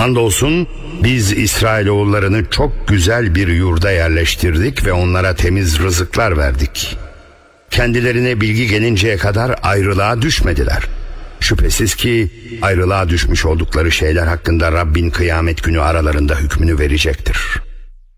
Andolsun biz İsrailoğullarını çok güzel bir yurda yerleştirdik ve onlara temiz rızıklar verdik. Kendilerine bilgi gelinceye kadar ayrılığa düşmediler. Şüphesiz ki ayrılığa düşmüş oldukları şeyler hakkında Rabbin kıyamet günü aralarında hükmünü verecektir.